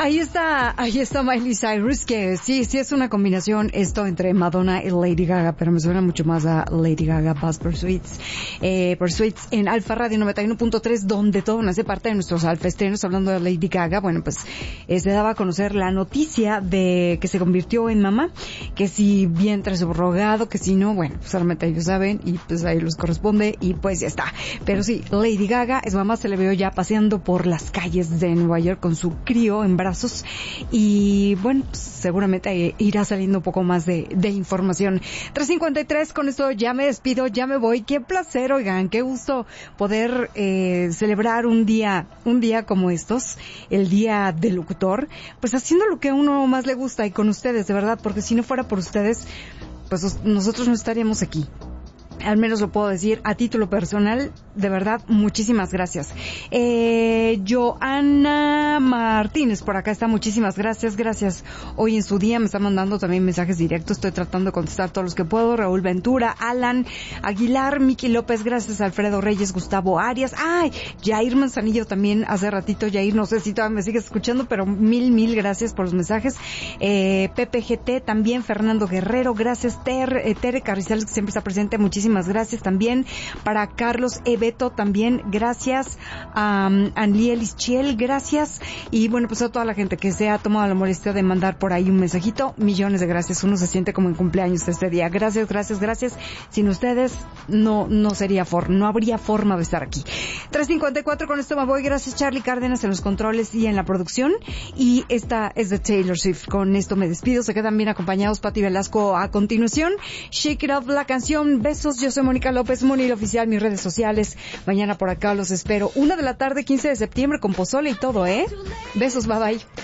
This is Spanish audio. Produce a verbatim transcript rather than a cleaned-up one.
Ahí está, ahí está Miley Cyrus, que sí, sí es una combinación esto entre Madonna y Lady Gaga, pero me suena mucho más a Lady Gaga, Buzz Pursuits, eh, Pursuits en Alfa Radio noventa y uno punto tres, donde todo nace parte de nuestros alfa estrenos. Hablando de Lady Gaga, bueno, pues eh, se daba a conocer la noticia de que se convirtió en mamá, que si vientre subrogado, que si no, bueno, pues solamente ellos saben y pues ahí les corresponde y pues ya está. Pero sí, Lady Gaga es mamá, se le veo ya paseando por las calles de Nueva York con su crío en brazos y bueno, pues, seguramente irá saliendo un poco más de, de información. tres cincuenta y tres, con esto ya me despido, ya me voy. Qué placer, oigan, qué gusto poder eh, celebrar un día, un día como estos, el día del locutor, pues haciendo lo que a uno más le gusta y con ustedes, de verdad, porque si no fuera por ustedes, pues nosotros no estaríamos aquí. Al menos lo puedo decir a título personal, de verdad, muchísimas gracias. Eh, Joana Martínez, por acá está, muchísimas gracias, gracias. Hoy en su día me está mandando también mensajes directos, estoy tratando de contestar todos los que puedo. Raúl Ventura, Alan Aguilar, Miki López, gracias. Alfredo Reyes, Gustavo Arias, ay, Jair Manzanillo también, hace ratito, Jair, no sé si todavía me sigues escuchando, pero mil, mil gracias por los mensajes. Eh, Pepe G T también, Fernando Guerrero, gracias. Ter, eh, Tere Carrizales, que siempre está presente, muchísimas gracias también. Para Carlos Ebeto también, gracias. A um, Anliel Ischiel, gracias. Y bueno, pues a toda la gente que se ha tomado la molestia de mandar por ahí un mensajito, millones de gracias. Uno se siente como en cumpleaños este día. Gracias, gracias, gracias. Sin ustedes no no sería for, no habría forma de estar aquí. tres cincuenta y cuatro, con esto me voy. Gracias, Charlie Cárdenas en los controles y en la producción. Y esta es de Taylor Swift. Con esto me despido. Se quedan bien acompañados. Pati Velasco a continuación. Shake It Up, la canción. Besos. Yo soy Mónica López, Moni Oficial, mis redes sociales. Mañana por acá los espero. Una de la tarde, quince de septiembre, con pozole y todo, ¿eh? Besos, bye bye.